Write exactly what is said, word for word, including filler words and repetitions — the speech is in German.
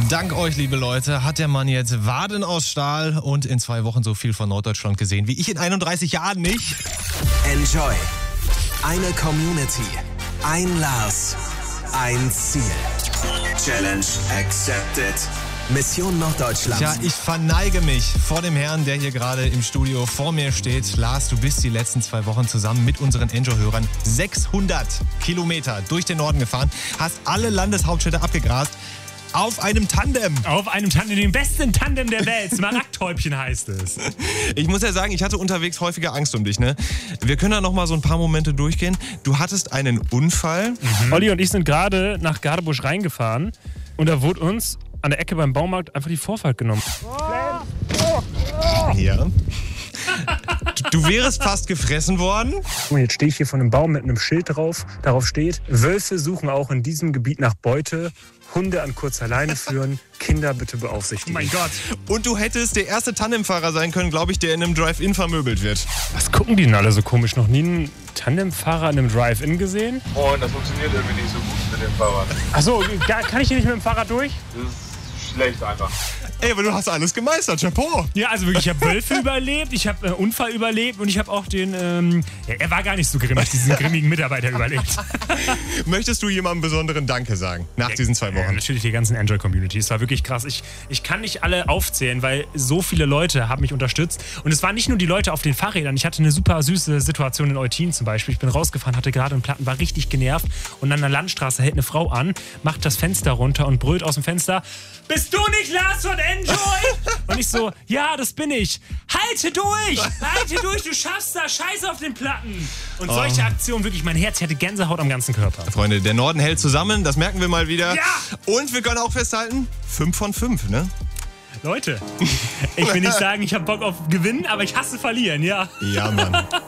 Dank euch, liebe Leute, hat der Mann jetzt Waden aus Stahl und in zwei Wochen so viel von Norddeutschland gesehen wie ich in einunddreißig Jahren nicht. Enjoy. Eine Community. Ein Lars. Ein Ziel. Challenge accepted. Mission Norddeutschland. Tja, ich verneige mich vor dem Herrn, der hier gerade im Studio vor mir steht. Lars, du bist die letzten zwei Wochen zusammen mit unseren Enjoy-Hörern sechshundert Kilometer durch den Norden gefahren, hast alle Landeshauptstädte abgegrast. Auf einem Tandem. Auf einem Tandem, dem besten Tandem der Welt. Smaragdhäubchen heißt es. Ich muss ja sagen, ich hatte unterwegs häufiger Angst um dich, ne? Wir können da noch mal so ein paar Momente durchgehen. Du hattest einen Unfall. Mhm. Olli und ich sind gerade nach Gardebusch reingefahren und da wurde uns an der Ecke beim Baumarkt einfach die Vorfahrt genommen. Ja. Du wärst fast gefressen worden. Und jetzt stehe ich hier vor einem Baum mit einem Schild drauf. Darauf steht: Wölfe suchen auch in diesem Gebiet nach Beute. Hunde an kurzer Leine führen, Kinder bitte beaufsichtigen. Oh mein Gott. Und du hättest der erste Tandemfahrer sein können, glaube ich, der in einem Drive-In vermöbelt wird. Was gucken die denn alle so komisch? Noch nie einen Tandemfahrer in einem Drive-In gesehen? Oh, das funktioniert irgendwie nicht so gut mit dem Fahrrad. Achso, kann ich hier nicht mit dem Fahrrad durch? Das ist schlecht einfach. Ey, aber du hast alles gemeistert, Chapeau. Ja, also wirklich, ich habe Wölfe überlebt, ich habe äh, Unfall überlebt und ich habe auch den, ähm, ja, er war gar nicht so grimmig, diesen grimmigen Mitarbeiter überlebt. Möchtest du jemandem besonderen Danke sagen, nach ja, diesen zwei Wochen? Ja, natürlich die ganzen Enjoy-Community, es war wirklich krass. Ich, ich kann nicht alle aufzählen, weil so viele Leute haben mich unterstützt. Und es waren nicht nur die Leute auf den Fahrrädern, ich hatte eine super süße Situation in Eutin zum Beispiel. Ich bin rausgefahren, hatte gerade einen Platten, war richtig genervt und an der Landstraße hält eine Frau an, macht das Fenster runter und brüllt aus dem Fenster: Bist du nicht Lars von Enjoy? Und ich so, ja, das bin ich. Halte durch! Halte durch, du schaffst das! Scheiße auf den Platten! Und solche Aktionen, wirklich, mein Herz hätte Gänsehaut am ganzen Körper. Freunde, der Norden hält zusammen, das merken wir mal wieder. Ja! Und wir können auch festhalten, fünf von fünf, ne? Leute, ich will nicht sagen, ich habe Bock auf Gewinnen, aber ich hasse Verlieren, ja. Ja, Mann.